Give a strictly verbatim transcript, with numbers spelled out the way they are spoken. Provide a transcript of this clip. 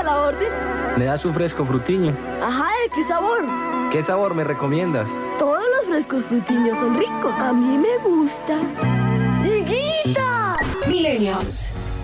a la orden. ¿Me das un fresco frutiño? Ajá, ¿de qué sabor? ¿Qué sabor me recomiendas? Todos los frescos frutiños son ricos. A mí me gusta. ¡Higuita! Millennials.